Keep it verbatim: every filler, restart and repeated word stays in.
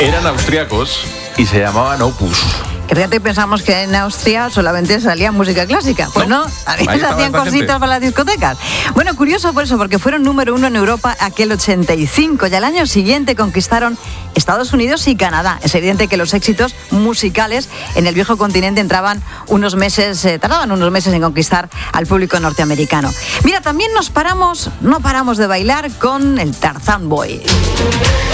Eran austriacos y se llamaban Opus. Fíjate, pensamos que en Austria solamente salía música clásica. Pues no, no a veces hacían cositas gente. Para las discotecas. Bueno, curioso por eso, porque fueron número uno en Europa aquel ochenta y cinco y al año siguiente conquistaron Estados Unidos y Canadá. Es evidente que los éxitos musicales en el viejo continente entraban unos meses, eh, tardaban unos meses en conquistar al público norteamericano. Mira, también nos paramos, no paramos de bailar con el Tarzán Boy.